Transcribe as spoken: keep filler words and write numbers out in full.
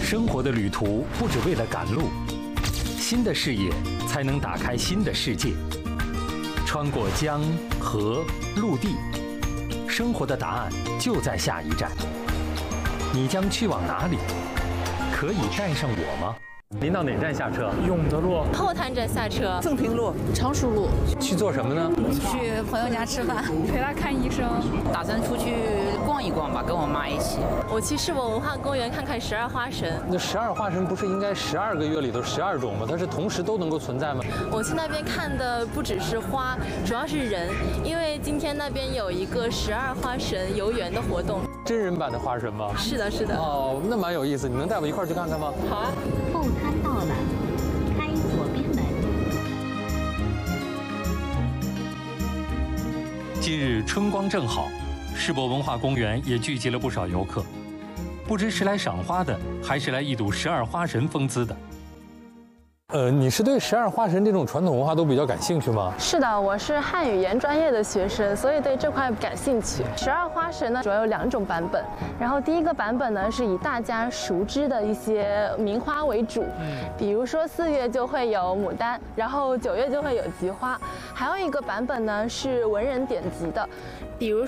生活的旅途不只为了赶路，新的视野才能打开新的世界。穿过江河陆地，生活的答案就在下一站。你将去往哪里？可以带上我吗？您到哪站下车？ 永德路后滩站下车。 正平路、 常熟路。 去做什么呢？ 去朋友家吃饭， 陪他看医生。 打算出去逛一逛吧，跟我妈一起。 我去世博文化公园看看十二花神。 那十二花神不是应该十二个月里头十二种吗？它是同时都能够存在吗？ 我去那边看的不只是花，主要是人，因为今天那边有一个十二花神游园的活动。 真人版的花神吗？ 是的，是的。 哦，那蛮有意思，你能带我一块儿去看看吗？ 好啊。 后滩到了，开左边门。 今日春光正好，世博文化公园也聚集了不少游客，不知是来赏花的，还是来一睹十二花神风姿的。 呃，你是对十二花神这种传统文化都比较感兴趣吗？ 是的，我是汉语言专业的学生，所以对这块感兴趣。十二花神呢，主要有两种版本。然后第一个版本呢，是以大家熟知的一些名花为主，比如说四月就会有牡丹，然后九月就会有菊花。还有一个版本呢，是文人典籍的，比如说